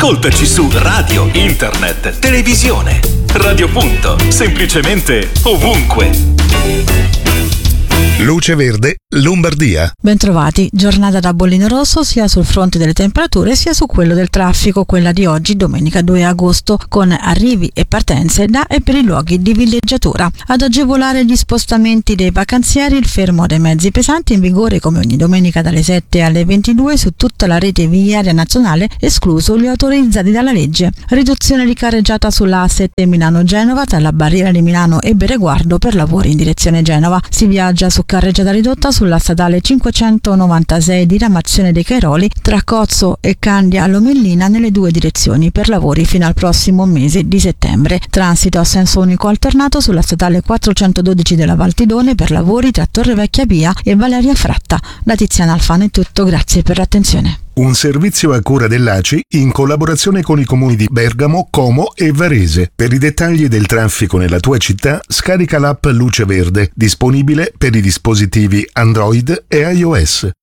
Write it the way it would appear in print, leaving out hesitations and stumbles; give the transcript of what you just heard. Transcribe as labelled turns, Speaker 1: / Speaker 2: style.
Speaker 1: Ascoltaci su radio, internet, televisione. Radio Punto, semplicemente ovunque.
Speaker 2: Luce Verde, Lombardia.
Speaker 3: Bentrovati, giornata da bollino rosso sia sul fronte delle temperature sia su quello del traffico, quella di oggi domenica 2 agosto, con arrivi e partenze da e per i luoghi di villeggiatura. Ad agevolare gli spostamenti dei vacanzieri il fermo dei mezzi pesanti in vigore come ogni domenica dalle 7 alle 22 su tutta la rete viaria nazionale, escluso gli autorizzati dalla legge. Riduzione di carreggiata sulla A7 Milano-Genova tra la barriera di Milano e Bereguardo per lavori in direzione Genova. Si viaggia su carreggiata ridotta sulla statale 596 diramazione dei Cairoli tra Cozzo e Candia Lomellina nelle due direzioni per lavori fino al prossimo mese di settembre. Transito a senso unico alternato sulla statale 412 della Valtidone per lavori tra Torrevecchia Pia e Valeria Fratta. Da Tiziana Alfano è tutto, grazie per l'attenzione.
Speaker 2: Un servizio a cura dell'ACI in collaborazione con i comuni di Bergamo, Como e Varese. Per i dettagli del traffico nella tua città, scarica l'app Luce Verde, disponibile per i dispositivi Android e iOS.